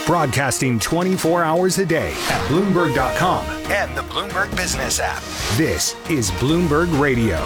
Broadcasting 24 hours a day at Bloomberg.com and the Bloomberg Business app. This is Bloomberg Radio.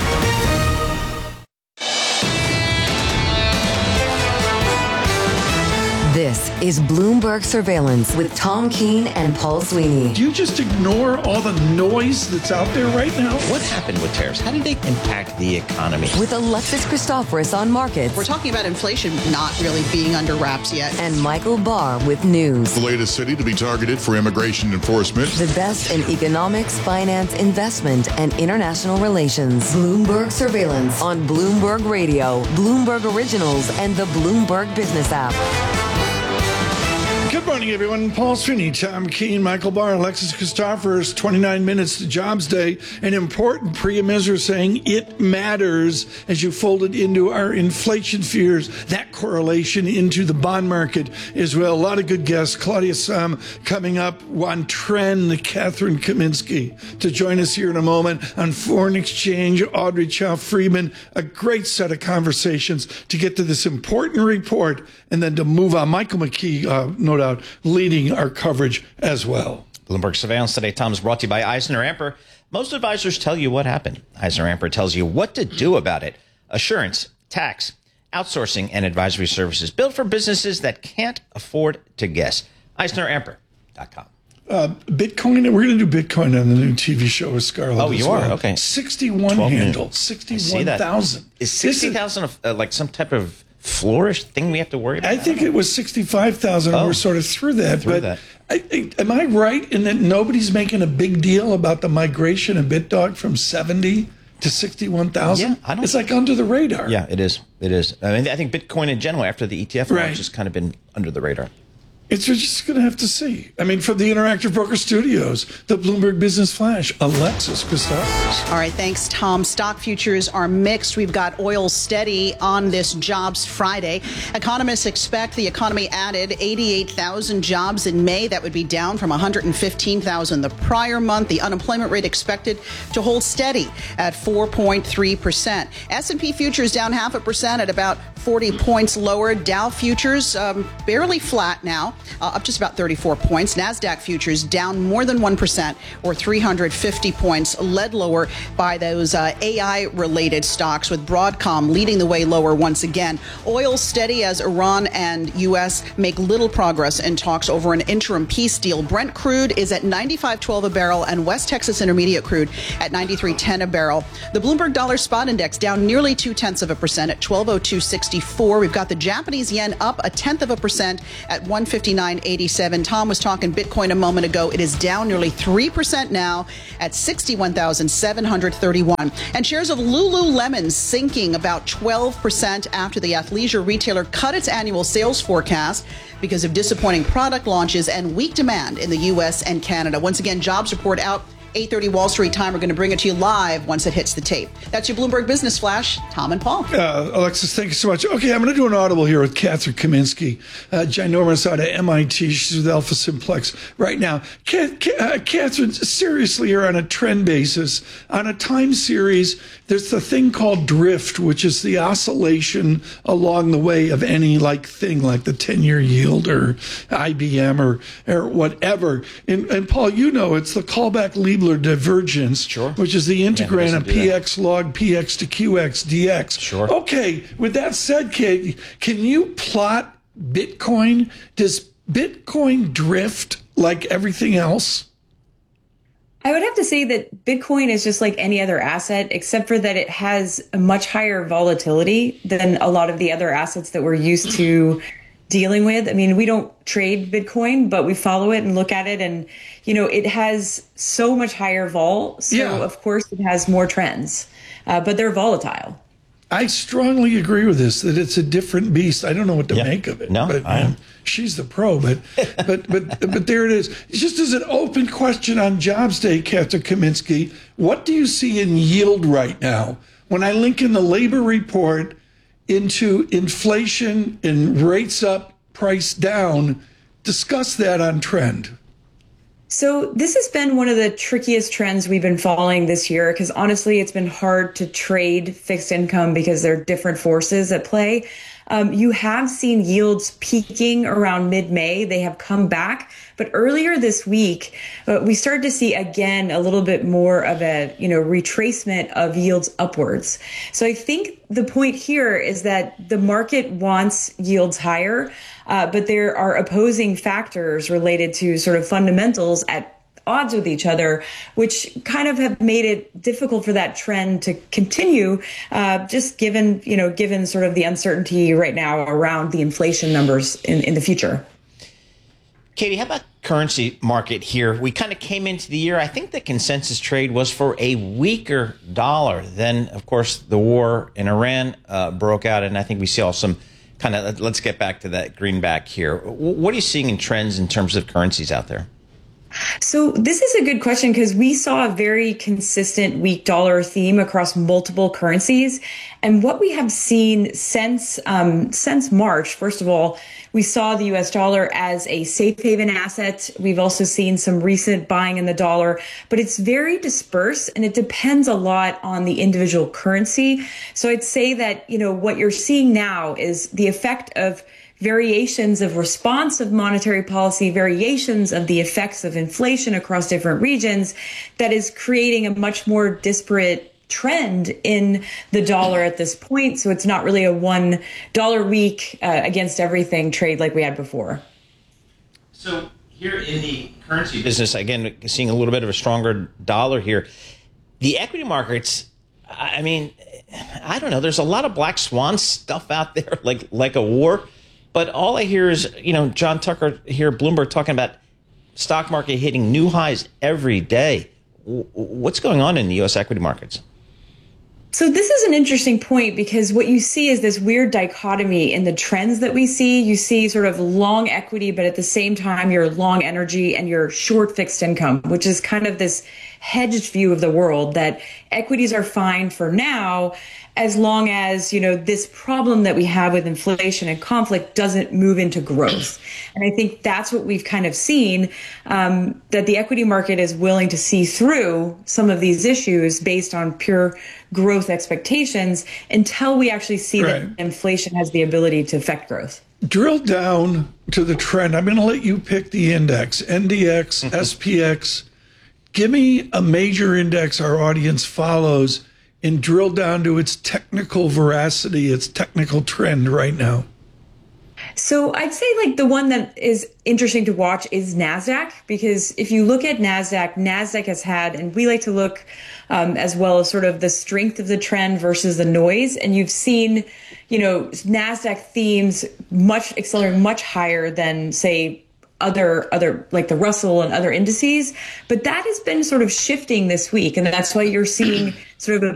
This is Bloomberg Surveillance with Tom Keene and Paul Sweeney. Do you just ignore all the noise that's out there right now? What happened with tariffs? How did they impact the economy? With Alexis Christoforous on markets. We're talking about inflation not really being under wraps yet. And Michael Barr with news. The latest city to be targeted for immigration enforcement. The best in economics, finance, investment, and international relations. Bloomberg Surveillance on Bloomberg Radio, Bloomberg Originals, and the Bloomberg Business app. Good morning, everyone. Paul Sweeney, Tom Keene, Michael Barr, Alexis Christoforous, 29 minutes to Jobs Day. An important Priya Misra saying it matters as you fold it into our inflation fears, that correlation into the bond market as well. A lot of good guests. Claudia Sahm coming up on trend, Catherine Kaminsky to join us here in a moment on foreign exchange, Audrey Chow-Friedman. A great set of conversations to get to this important report and then to move on. Michael McKee, no doubt, leading our coverage as well. Bloomberg Surveillance today, Tom, is brought to you by EisnerAmper. Most advisors tell you what happened. EisnerAmper tells you what to do about it. Assurance, tax, outsourcing, and advisory services built for businesses that can't afford to guess. EisnerAmper.com. Bitcoin, we're going to do Bitcoin on the new TV show with Scarlett. Oh, you are? Okay. 61 handle, 61,000. Is 60,000 like some type of flourish thing we have to worry about? I think it was 65,000. We're sort of through that. Am I right in that nobody's making a big deal about the migration of BitDog from 70 to 61,000? Yeah, it's like under the radar. Yeah, it is. It is. I mean, I think Bitcoin in general, after the ETF launch, has kind of been under the radar. We're just going to have to see. I mean, from the Interactive Broker Studios, the Bloomberg Business Flash, Alexis Christoforous. All right, thanks, Tom. Stock futures are mixed. We've got oil steady on this Jobs Friday. Economists expect the economy added 88,000 jobs in May. That would be down from 115,000 the prior month. The unemployment rate expected to hold steady at 4.3%. S&P futures down 0.5% at about 40 points lower. Dow futures barely flat now. Up just about 34 points. NASDAQ futures down more than 1% or 350 points, led lower by those AI-related stocks, with Broadcom leading the way lower once again. Oil steady as Iran and U.S. make little progress in talks over an interim peace deal. Brent crude is at $95.12 a barrel and West Texas Intermediate crude at $93.10 a barrel. The Bloomberg Dollar Spot Index down nearly 0.2% at 1202.64. We've got the Japanese yen up 0.1% at 159.87. Tom was talking Bitcoin a moment ago. It is down nearly 3% now at 61,731. And shares of Lululemon sinking about 12% after the athleisure retailer cut its annual sales forecast because of disappointing product launches and weak demand in the U.S. and Canada. Once again, jobs report out. 8:30 Wall Street time. We're going to bring it to you live once it hits the tape. That's your Bloomberg Business Flash. Tom and Paul. Alexis, thank you so much. Okay, I'm going to do an audible here with Catherine Kaminsky, ginormous out of MIT. She's with Alpha Simplex right now. Catherine, seriously, you're on a trend basis. On a time series, there's the thing called drift, which is the oscillation along the way of any thing like the 10-year yield or IBM or whatever. And Paul, it's the callback Liebler divergence, which is the integrand of PX log PX to QX DX. Sure. Okay, with that said, Kate, can you plot Bitcoin? Does Bitcoin drift like everything else? I would have to say that Bitcoin is just like any other asset, except for that it has a much higher volatility than a lot of the other assets that we're used to dealing with. I mean, we don't trade Bitcoin, but we follow it and look at it. And, it has so much higher vol. So, of course, it has more trends, but they're volatile. I strongly agree with this, that it's a different beast. I don't know what to make of it. No, but, I am. She's the pro, but there it is. Just as an open question on Jobs Day, Catherine Kaminsky, what do you see in yield right now? When I link in the labor report into inflation and rates up, price down, discuss that on trend. So this has been one of the trickiest trends we've been following this year, because honestly, it's been hard to trade fixed income because there are different forces at play. You have seen yields peaking around mid-May. They have come back. But earlier this week, we started to see again a little bit more of a retracement of yields upwards. So I think the point here is that the market wants yields higher, but there are opposing factors related to sort of fundamentals at odds with each other, which kind of have made it difficult for that trend to continue, just given sort of the uncertainty right now around the inflation numbers in the future. Katie, how about currency market here? We kind of came into the year, I think the consensus trade was for a weaker dollar. Then, of course, the war in Iran broke out, and I think we saw some kind of, let's get back to that greenback here. What are you seeing in trends in terms of currencies out there? So this is a good question because we saw a very consistent weak dollar theme across multiple currencies. And what we have seen since March, first of all, we saw the US dollar as a safe haven asset. We've also seen some recent buying in the dollar, but it's very dispersed and it depends a lot on the individual currency. So I'd say that, what you're seeing now is the effect of variations of response of monetary policy, variations of the effects of inflation across different regions that is creating a much more disparate trend in the dollar at this point. So it's not really a $1 week against everything trade like we had before. So here in the currency business, again, seeing a little bit of a stronger dollar here. The equity markets, I mean, I don't know. There's a lot of black swan stuff out there, like a war. But all I hear is, John Tucker here, Bloomberg, talking about stock market hitting new highs every day. What's going on in the U.S. equity markets? So this is an interesting point because what you see is this weird dichotomy in the trends that we see. You see sort of long equity, but at the same time, you're long energy and you're short fixed income, which is kind of this hedged view of the world that equities are fine for now, as long as, this problem that we have with inflation and conflict doesn't move into growth. And I think that's what we've kind of seen, that the equity market is willing to see through some of these issues based on pure growth expectations until we actually see that inflation has the ability to affect growth. Drill down to the trend. I'm going to let you pick the index, NDX, SPX. Give me a major index our audience follows and drill down to its technical veracity, its technical trend right now. So I'd say the one that is interesting to watch is NASDAQ, because if you look at NASDAQ has had, and we like to look as well as sort of the strength of the trend versus the noise. And you've seen, NASDAQ themes accelerating much higher than, say, other like the Russell and other indices, but that has been sort of shifting this week. And that's why you're seeing sort of a